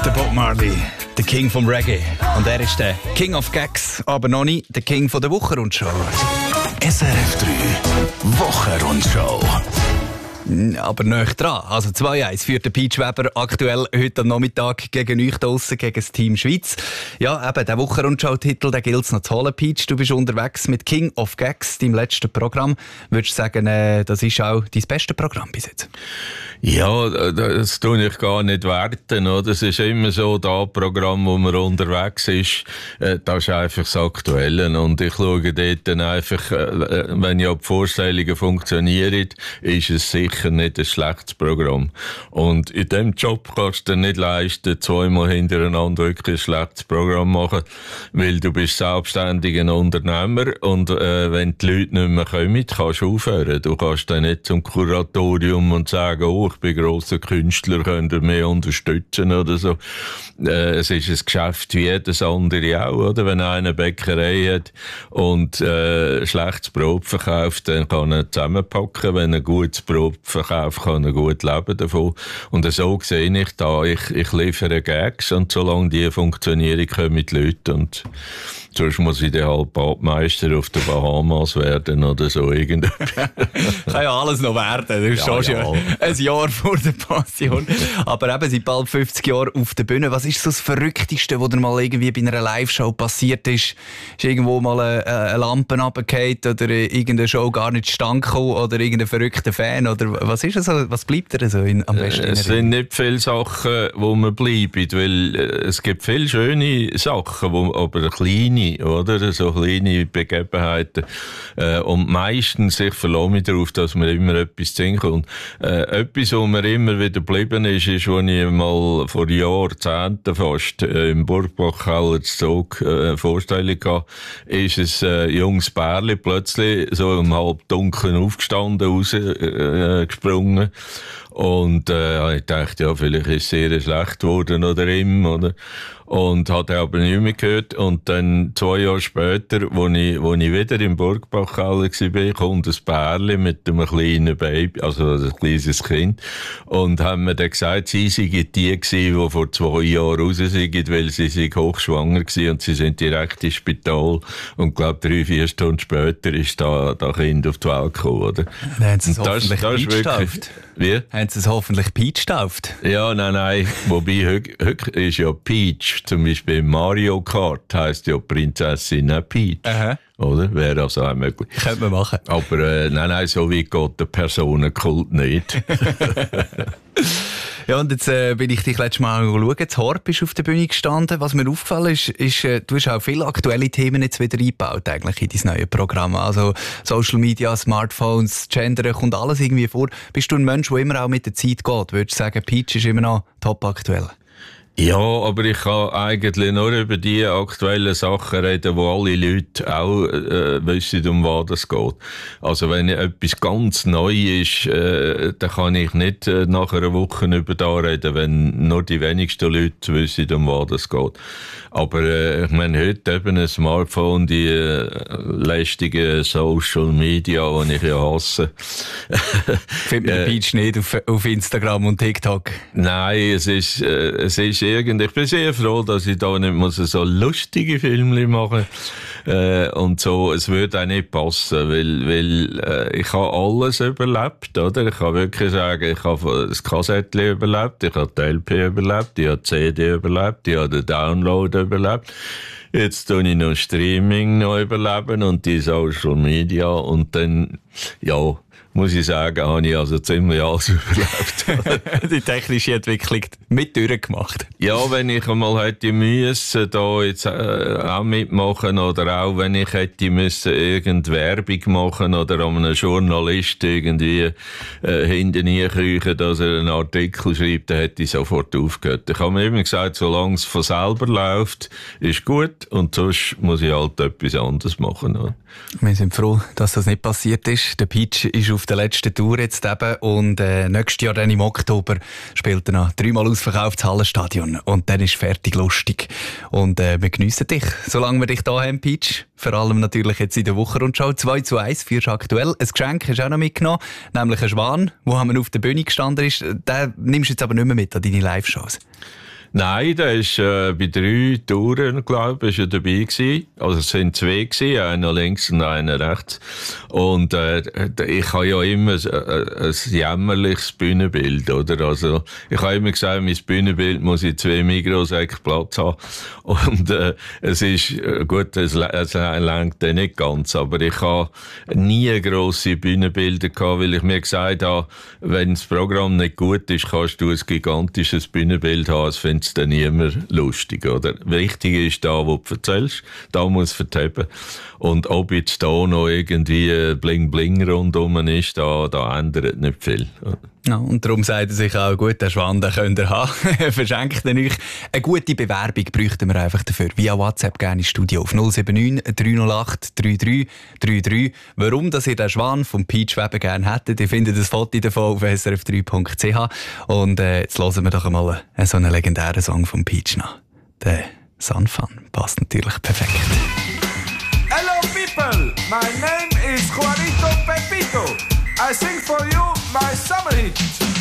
Der Bob Marley, der King vom Reggae. Und er ist der King of Gags, aber noch nicht der King von der Wochenrundschau. SRF 3 Wochenrundschau. Aber nicht dran. Also 2-1 führt der Peach Weber aktuell heute am Nachmittag gegen euch draussen, gegen das Team Schweiz. Ja, eben, der Wochenrundschau-Titel, den gilt es noch zu holen. Peach, du bist unterwegs mit King of Gags, deinem letzten Programm. Würdest du sagen, das ist auch dein bestes Programm bis jetzt? Ja, das tue ich gar nicht werten. Oder? Es ist immer so, das Programm, wo man unterwegs ist, das ist einfach das Aktuelle. Und ich schaue dort dann einfach, wenn ja die Vorstellungen funktionieren, ist es sicher nicht ein schlechtes Programm. Und in diesem Job kannst du dir nicht leisten, zweimal hintereinander wirklich ein schlechtes Programm machen, weil du bist selbstständiger Unternehmer und wenn die Leute nicht mehr kommen, kannst du aufhören. Du kannst dann nicht zum Kuratorium und sagen, oh, ich bin grosser Künstler, könnt ihr mich unterstützen oder so. Es ist ein Geschäft wie jedes andere auch, oder? Wenn einer eine Bäckerei hat und schlechtes Brot verkauft, dann kann er zusammenpacken. Wenn er gutes Brot verkauft, kann er gut leben davon. Und so sehe ich da, ich liefere Gags und solange die funktionieren, kommen die Leute und sonst muss ich dann halt Badmeister auf den Bahamas werden oder so irgendetwas. Kann ja alles noch werden. Du bist schon ein Jahr vor der Passion. Aber eben seit bald 50 Jahren auf der Bühne. Was ist so das Verrückteste, was dir mal irgendwie bei einer Live-Show passiert ist? Ist irgendwo mal eine Lampe runtergefallen oder irgendeine Show gar nicht zustande gekommen oder irgendein verrückter Fan? Oder was ist das so? Was bleibt dir so am besten? Es sind nicht viele Sachen, wo man bleibt, weil es gibt viele schöne Sachen, aber kleine, oder? So kleine Begebenheiten. Und meistens, ich verlasse mich darauf, dass mir immer etwas zu kommt. Etwas, wo mir immer wieder geblieben ist, als ich mal vor Jahrzehnten fast im Burgbachkeller Zug Vorstellung hatte, ist ein junges Pärchen plötzlich so im Halbdunkeln aufgestanden, rausgesprungen. Und ich dachte, ja, vielleicht ist es sehr schlecht geworden oder ihm, oder? Und hatte aber nicht mehr gehört. Und dann 2 Jahre später, wo ich wieder im Burgbachkeller war, kommt ein Pärchen mit einem kleinen Baby, also ein kleines Kind. Und haben mir dann gesagt, sie seien die gewesen, die vor 2 Jahren raus sind, weil sie hochschwanger waren und sie sind direkt ins Spital. Und glaube 3-4 Stunden später ist da Kind auf die Welt gekommen, oder? Dann haben sie es hoffentlich Peach getauft. Wie? Haben sie es hoffentlich Peach getauft? Ja, nein. Wobei, heute ist ja Peach. Zum Beispiel Mario Kart heisst ja Prinzessin Peach. Aha. Oder? Wäre also auch möglich. Könnte man machen. Aber nein, so wie geht der Personenkult nicht. Ja, und jetzt bin ich dich letztes Mal schauen. Das Horb ist auf der Bühne gestanden. Was mir aufgefallen ist, du hast auch viele aktuelle Themen jetzt wieder eingebaut eigentlich in dein neue Programm. Also Social Media, Smartphones, Gender, kommt alles irgendwie vor. Bist du ein Mensch, der immer auch mit der Zeit geht? Würdest du sagen, Peach ist immer noch top aktuell? Ja, aber ich kann eigentlich nur über die aktuellen Sachen reden, wo alle Leute auch wissen, um was es geht. Also wenn etwas ganz neu ist, dann kann ich nicht nach einer Woche über da reden, wenn nur die wenigsten Leute wissen, um was es geht. Aber ich meine, heute eben ein Smartphone, die lästigen Social Media, die ich ja hasse. Findet man Peach nicht auf Instagram und TikTok? Nein, es ist ich bin sehr froh, dass ich da nicht so lustige Filme machen und so. Es würde auch nicht passen, weil ich habe alles überlebt, oder? Ich kann wirklich sagen, ich habe das Kassettchen überlebt, ich habe die LP überlebt, ich habe die CD überlebt, ich habe den Download überlebt. Jetzt tue ich noch Streaming noch überleben und die Social Media und dann, ja, muss ich sagen, habe ich also ziemlich alles überlebt. Die technische Entwicklung mit durchgemacht. Ja, wenn ich einmal hätte müssen, da jetzt auch mitmachen oder auch wenn ich hätte müssen irgendeine Werbung machen oder an einem Journalist irgendwie hinten kriechen, dass er einen Artikel schreibt, dann hätte ich sofort aufgehört. Ich habe mir immer gesagt, solange es von selber läuft, ist gut und sonst muss ich halt etwas anderes machen. Oder? Wir sind froh, dass das nicht passiert ist. Der Peach ist auf der letzten Tour jetzt eben und nächstes Jahr dann im Oktober spielt er noch 3-mal ausverkauftes Hallenstadion und dann ist fertig lustig. Und wir geniessen dich, solange wir dich da haben, Peach. Vor allem natürlich jetzt in der Wochenrundschau. 2:1 führst du aktuell. Ein Geschenk hast du auch noch mitgenommen, nämlich ein Schwan, der auf der Bühne gestanden ist. Den nimmst du jetzt aber nicht mehr mit an deine Live-Shows. Nein, der ist bei 3 Touren, glaube ich, dabei gewesen. Also es sind 2 gewesen, einer links und einer rechts. Und ich habe ja immer ein jämmerliches Bühnenbild, oder? Also ich habe immer gesagt, mein Bühnenbild muss in 2 Mikrosäcke Platz haben. Und es ist gut, es lenkt dann nicht ganz, aber ich habe nie grosse Bühnenbilder gehabt, weil ich mir gesagt habe, wenn das Programm nicht gut ist, kannst du ein gigantisches Bühnenbild haben, es findet es dann niemand lustig, oder? Wichtig ist da, wo du erzählst, da muss verteben. Und ob jetzt da noch irgendwie Bling-Bling rundum ist, da ändert nicht viel. Ja, und darum sagt er sich auch, gut, den Schwan, den könnt ihr haben. Verschenkt ihr euch. Eine gute Bewerbung bräuchten wir einfach dafür. Via WhatsApp gerne ins Studio auf 079 308 3333. Warum, dass ihr den Schwan vom Peach Weber gerne hättet, ihr findet ein Foto davon auf srf3.ch. Und jetzt hören wir doch einmal so einen legendären Song vom Peach nach. Der Sun Fun passt natürlich perfekt. Hello people, my name is Juanito Pepito. I sing for you my summer hit.